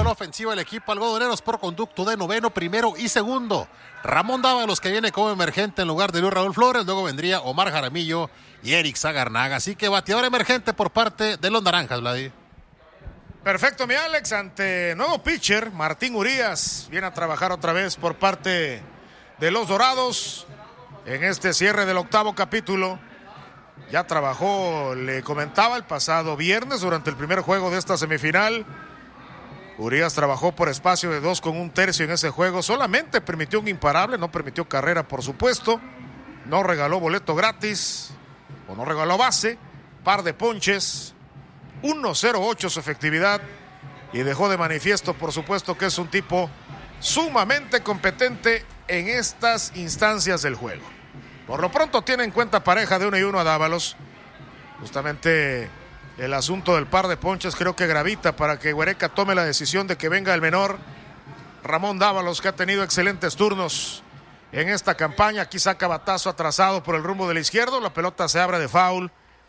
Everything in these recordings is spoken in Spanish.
la ofensiva el equipo algodoneros por conducto de noveno, primero y segundo. Ramón Dávalos, que viene como emergente en lugar de Luis Raúl Flores. Luego vendría Omar Jaramillo y Eric Sagarnaga. Así que bateador emergente por parte de los naranjas, Vladi. Perfecto, mi Alex. Ante nuevo pitcher, Martín Urías viene a trabajar otra vez por parte de los Dorados en este cierre del octavo capítulo. Ya trabajó, le comentaba, el pasado viernes durante el primer juego de esta semifinal. Urías trabajó por espacio de 2 1/3 en ese juego. Solamente permitió un imparable, no permitió carrera, por supuesto. No regaló boleto gratis, o no regaló base, par de ponches. 1.08 su efectividad, y dejó de manifiesto, por supuesto, que es un tipo sumamente competente en estas instancias del juego. Por lo pronto tiene en cuenta pareja de 1-1 a Dávalos. Justamente el asunto del par de ponches creo que gravita para que Huereca tome la decisión de que venga el menor Ramón Dávalos, que ha tenido excelentes turnos en esta campaña. Aquí saca batazo atrasado por el rumbo de la izquierda, la pelota se abre de foul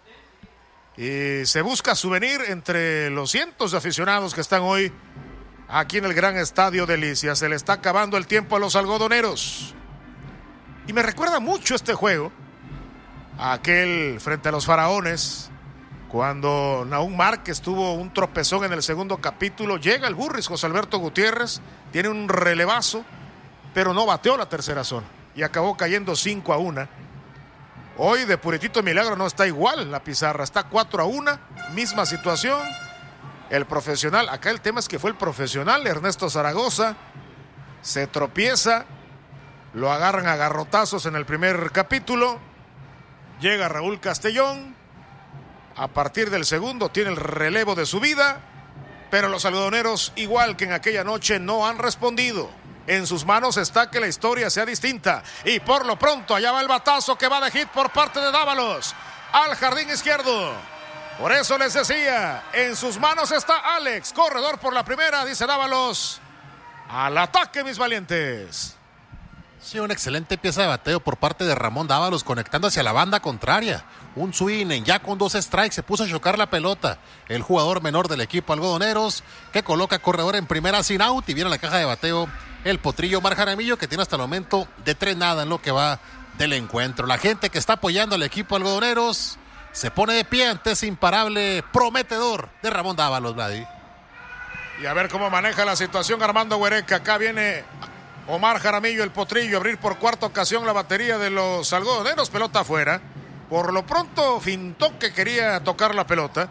y se busca souvenir entre los cientos de aficionados que están hoy aquí en el gran estadio Delicias. Se le está acabando el tiempo a los algodoneros. Y me recuerda mucho este juego a aquel frente a los Faraones, cuando Nahum Márquez tuvo un tropezón en el segundo capítulo. Llega el Burris José Alberto Gutiérrez, tiene un relevazo, pero no bateó la tercera zona y acabó cayendo 5-1. Hoy de puritito milagro no está igual la pizarra, está 4-1, misma situación. El profesional, acá el tema es que fue el profesional Ernesto Zaragoza, se tropieza, lo agarran a garrotazos en el primer capítulo. Llega Raúl Castellón, a partir del segundo tiene el relevo de su vida, pero los algodoneros, igual que en aquella noche, no han respondido. En sus manos está que la historia sea distinta, y por lo pronto allá va el batazo que va de hit por parte de Dávalos al jardín izquierdo. Por eso les decía, en sus manos está Alex, corredor por la primera, dice Dávalos. Al ataque, mis valientes. Sí, una excelente pieza de bateo por parte de Ramón Dávalos, conectando hacia la banda contraria. Un swing ya con 2 strikes, se puso a chocar la pelota. El jugador menor del equipo algodoneros, que coloca corredor en primera sin out, y viene a la caja de bateo el potrillo Omar Jaramillo, que tiene hasta el momento de 3-0 en lo que va del encuentro. La gente que está apoyando al equipo algodoneros se pone de pie ante ese imparable prometedor de Ramón Dávalos, Vladi. Y a ver cómo maneja la situación Armando Huereca. Acá viene Omar Jaramillo, el potrillo, a abrir por cuarta ocasión la batería de los algodoneros. Pelota afuera. Por lo pronto fintó que quería tocar la pelota.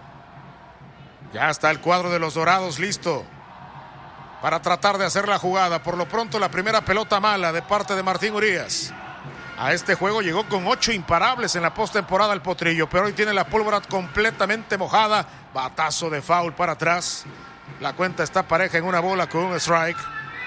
Ya está el cuadro de los Dorados listo para tratar de hacer la jugada. Por lo pronto la primera pelota mala de parte de Martín Urías. A este juego llegó con 8 imparables en la postemporada el potrillo, pero hoy tiene la pólvora completamente mojada. Batazo de foul para atrás. La cuenta está pareja en una bola con un strike.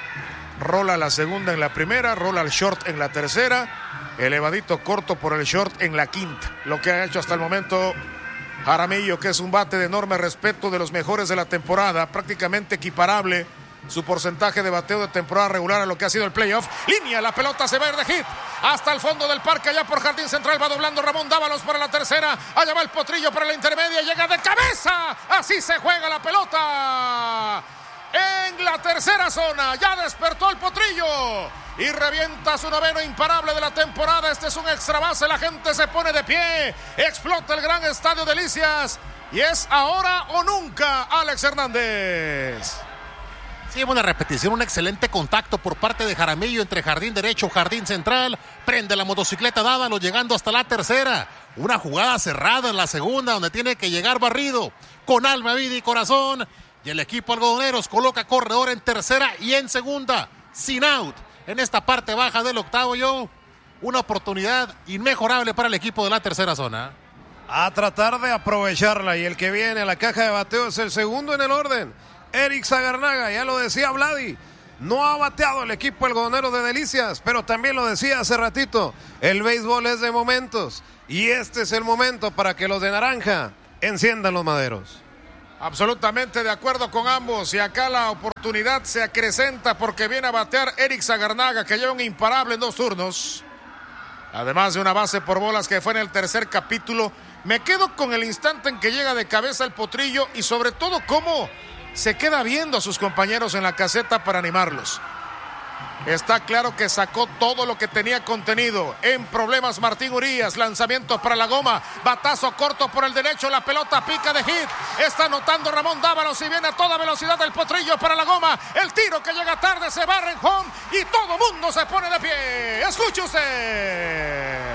Rola la segunda en la primera, rola el short en la tercera, elevadito corto por el short en la quinta. Lo que ha hecho hasta el momento Jaramillo, que es un bate de enorme respeto, de los mejores de la temporada, prácticamente equiparable su porcentaje de bateo de temporada regular a lo que ha sido el playoff. Línea, la pelota se va a ir de hit hasta el fondo del parque, allá por Jardín Central, va doblando Ramón Dávalos para la tercera, allá va el potrillo para la intermedia, llega de cabeza, así se juega la pelota en la tercera zona. Ya despertó el potrillo y revienta su noveno imparable de la temporada. Este es un extra base, la gente se pone de pie, explota el gran estadio Delicias y es ahora o nunca, Alex Hernández. Sí, buena repetición, un excelente contacto por parte de Jaramillo entre jardín derecho, jardín central. Prende la motocicleta Dávalos llegando hasta la tercera. Una jugada cerrada en la segunda donde tiene que llegar barrido con alma, vida y corazón. Y el equipo algodoneros coloca corredor en tercera y en segunda, sin out. En esta parte baja del octavo, una oportunidad inmejorable para el equipo de la tercera zona. A tratar de aprovecharla, y el que viene a la caja de bateo es el segundo en el orden, Eric Sagarnaga. Ya lo decía Vladi, no ha bateado el equipo algodonero de Delicias, pero también lo decía hace ratito, el béisbol es de momentos, y este es el momento para que los de naranja enciendan los maderos. Absolutamente de acuerdo con ambos, y acá la oportunidad se acrecenta porque viene a batear Eric Sagarnaga, que lleva un imparable en 2 turnos, además de una base por bolas que fue en el tercer capítulo. Me quedo con el instante en que llega de cabeza el potrillo y sobre todo cómo se queda viendo a sus compañeros en la caseta para animarlos. Está claro que sacó todo lo que tenía contenido. En problemas Martín Urías, lanzamiento para la goma, batazo corto por el derecho, la pelota pica de hit. Está anotando Ramón Dávalos y viene a toda velocidad del potrillo para la goma. El tiro que llega tarde se barra en home y todo mundo se pone de pie. Escuche usted.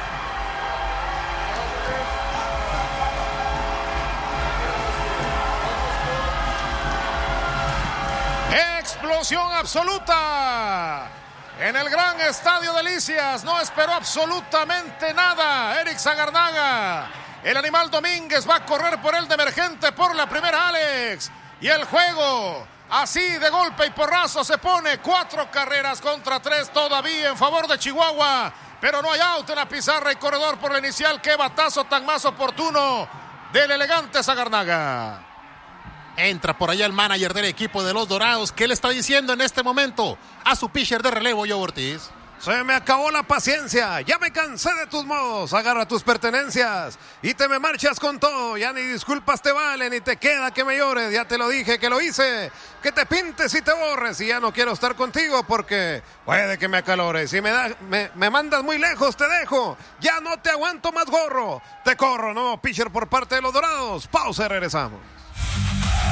Explosión absoluta en el gran estadio Delicias. No esperó absolutamente nada Eric Sagarnaga. El animal Domínguez va a correr por él de emergente por la primera, Alex. Y el juego así de golpe y porrazo se pone 4 carreras contra 3 todavía en favor de Chihuahua. Pero no hay out en la pizarra y corredor por la inicial. Qué batazo tan más oportuno del elegante Sagarnaga. Entra por allá el manager del equipo de los Dorados. ¿Qué le está diciendo en este momento a su pitcher de relevo, Joe Ortiz? Se me acabó la paciencia, ya me cansé de tus modos, agarra tus pertenencias y te me marchas con todo, ya ni disculpas te valen, ni te queda que me llores, ya te lo dije que lo hice, que te pintes y te borres y ya no quiero estar contigo porque puede que me acalores, si me mandas muy lejos te dejo, ya no te aguanto más gorro, te corro, no, pitcher por parte de los Dorados, pausa y regresamos.